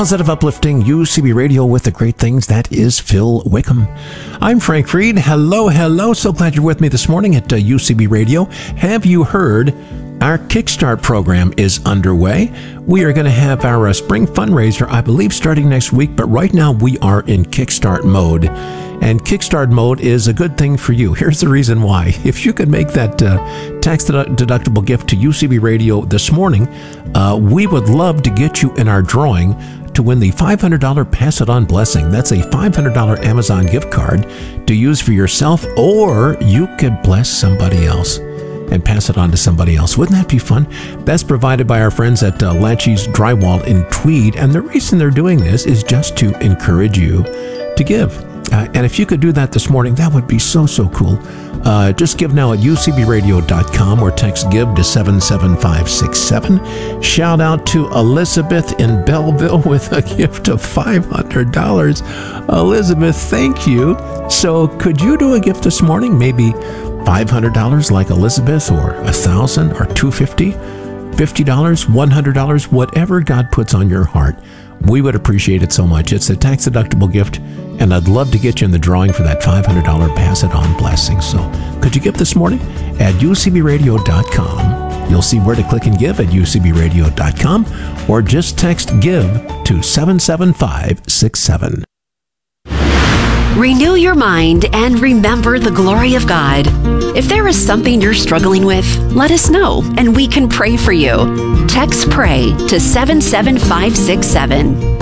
positive, uplifting UCB Radio with the great things. That is Phil Wickham. I'm Frank Freed. Hello, hello. So glad you're with me this morning at UCB Radio. Have you heard our Kickstart program is underway? We are going to have our spring fundraiser, I believe, starting next week. But right now we are in Kickstart mode. And Kickstart mode is a good thing for you. Here's the reason why. If you could make that tax-deductible gift to UCB Radio this morning, we would love to get you in our drawing to win the $500 Pass It On Blessing. That's a $500 Amazon gift card to use for yourself, or you could bless somebody else and pass it on to somebody else. Wouldn't that be fun? That's provided by our friends at Latchy's Drywall in Tweed. And the reason they're doing this is just to encourage you to give. And if you could do that this morning, that would be so cool. Just give now at ucbradio.com or text GIVE to 77567. Shout out to Elizabeth in Belleville with a gift of $500. Elizabeth, thank you. So could you do a gift this morning? Maybe $500 like Elizabeth, or $1,000 or $250, $50, $100, whatever God puts on your heart. We would appreciate it so much. It's a tax-deductible gift, and I'd love to get you in the drawing for that $500 Pass It On Blessing. So could you give this morning at ucbradio.com? You'll see where to click and give at ucbradio.com, or just text GIVE to 77567. Renew your mind and remember the glory of God. If there is something you're struggling with, let us know and we can pray for you. Text PRAY to 77567.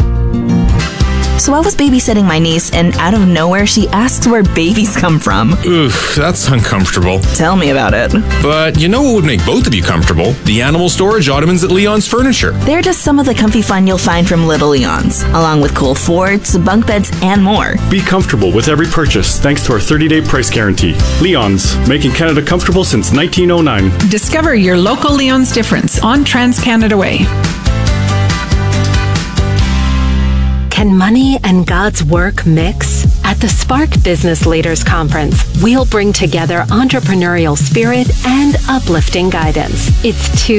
So I was babysitting my niece, and out of nowhere, she asks where babies come from. Oof, that's uncomfortable. Tell me about it. But you know what would make both of you comfortable? The animal storage ottomans at Leon's Furniture. They're just some of the comfy fun you'll find from Little Leon's, along with cool forts, bunk beds, and more. Be comfortable with every purchase thanks to our 30-day price guarantee. Leon's, making Canada comfortable since 1909. Discover your local Leon's difference on Trans-Canada Way. Can money and God's work mix? At the Spark Business Leaders Conference, we'll bring together entrepreneurial spirit and uplifting guidance. It's